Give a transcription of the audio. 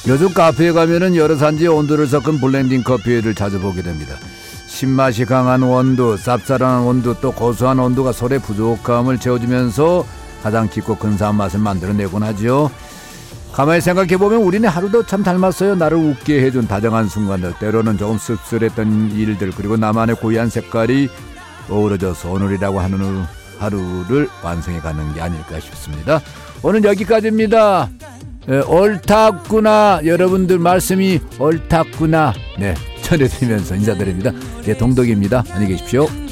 요즘 카페에 가면은 여러 산지의 온도를 섞은 블렌딩 커피를 자주 보게 됩니다. 신맛이 강한 원두, 쌉쌀한 원두, 또 고소한 원두가 소의 부족함을 채워주면서 가장 깊고 근사한 맛을 만들어내곤 하죠. 가만히 생각해보면 우리는 하루도 참 닮았어요. 나를 웃게 해준 다정한 순간들, 때로는 조금 씁쓸했던 일들, 그리고 나만의 고유한 색깔이 어우러져서 오늘이라고 하는 하루를 완성해가는 게 아닐까 싶습니다. 오늘 여기까지입니다. 옳았구나, 여러분들 말씀이 옳았구나, 네, 전해드리면서 인사드립니다. 동덕입니다. 안녕히 계십시오.